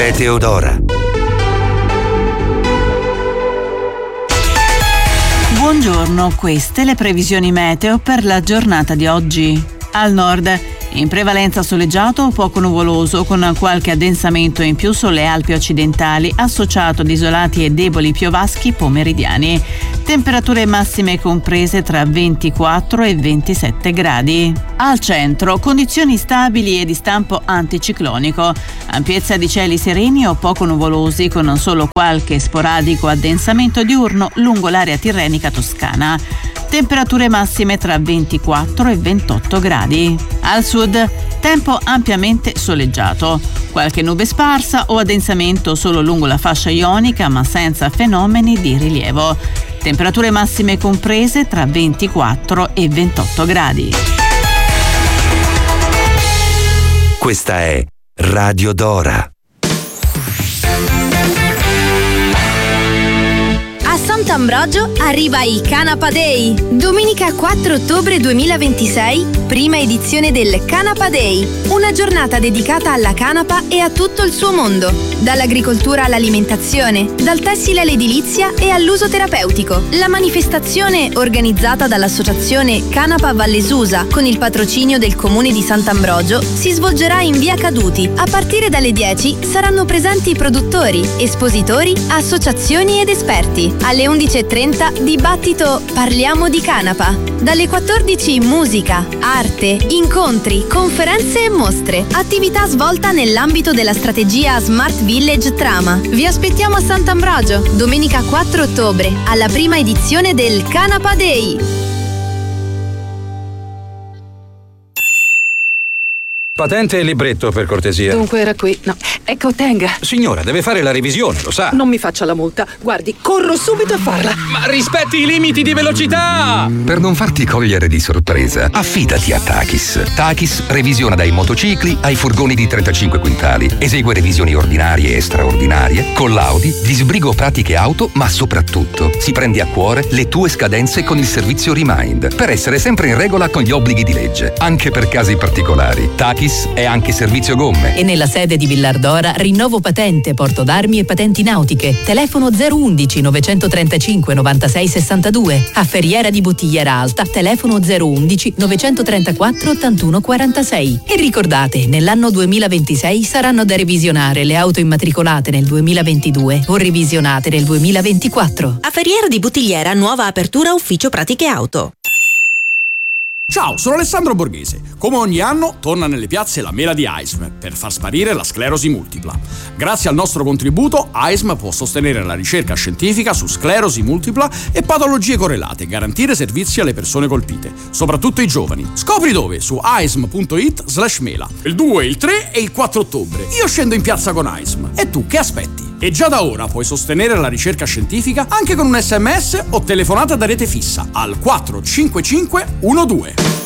Meteodora. Buongiorno, queste le previsioni meteo per la giornata di oggi. Al nord, in prevalenza soleggiato o poco nuvoloso, con qualche addensamento in più sulle Alpi occidentali, associato ad isolati e deboli piovaschi pomeridiani. Temperature massime comprese tra 24 e 27 gradi. Al centro, condizioni stabili e di stampo anticiclonico. Ampiezza di cieli sereni o poco nuvolosi, con solo qualche sporadico addensamento diurno lungo l'area tirrenica toscana. Temperature massime tra 24 e 28 gradi. Al sud, tempo ampiamente soleggiato. Qualche nube sparsa o addensamento solo lungo la fascia ionica, ma senza fenomeni di rilievo. Temperature massime comprese tra 24 e 28 gradi. Questa è Radio Dora. A Sant'Ambrogio arriva il Canapa Day. Domenica 4 ottobre 2026, prima edizione del Canapa Day. Una giornata dedicata alla canapa e a tutto il suo mondo. Dall'agricoltura all'alimentazione, dal tessile all'edilizia e all'uso terapeutico. La manifestazione, organizzata dall'associazione Canapa Vallesusa con il patrocinio del comune di Sant'Ambrogio, si svolgerà in via Caduti. A partire dalle 10 saranno presenti produttori, espositori, associazioni ed esperti. Alle 11:30 dibattito Parliamo di canapa. Dalle 14 musica, arte, incontri, conferenze e mostre. Attività svolta nell'ambito della strategia Smart Village Trama. Vi aspettiamo a Sant'Ambrogio, domenica 4 ottobre, alla prima edizione del Canapa Day. Patente e libretto, per cortesia. Dunque era qui. No, ecco, tenga. Signora, deve fare la revisione, lo sa. Non mi faccia la multa. Guardi, corro subito a farla. Ma rispetti i limiti di velocità! Per non farti cogliere di sorpresa, affidati a Takis. Takis revisiona dai motocicli ai furgoni di 35 quintali. Esegue revisioni ordinarie e straordinarie, con l'Audi, disbrigo pratiche auto, ma soprattutto si prende a cuore le tue scadenze con il servizio Remind, per essere sempre in regola con gli obblighi di legge, anche per casi particolari. Takis è anche servizio gomme. E nella sede di Villardora rinnovo patente, porto d'armi e patenti nautiche. Telefono 011 935 96 62. A Ferriera di Bottigliera Alta, telefono 011 934 81 46. E ricordate, nell'anno 2026 saranno da revisionare le auto immatricolate nel 2022 o revisionate nel 2024. A Ferriera di Bottigliera, nuova apertura ufficio pratiche auto. Ciao, sono Alessandro Borghese. Come ogni anno torna nelle piazze la mela di AISM per far sparire la sclerosi multipla. Grazie al nostro contributo, AISM può sostenere la ricerca scientifica su sclerosi multipla e patologie correlate e garantire servizi alle persone colpite, soprattutto i giovani. Scopri dove su aism.it/mela. Il 2, il 3 e il 4 ottobre. Io scendo in piazza con AISM. E tu che aspetti? E già da ora puoi sostenere la ricerca scientifica anche con un SMS o telefonata da rete fissa al 45512.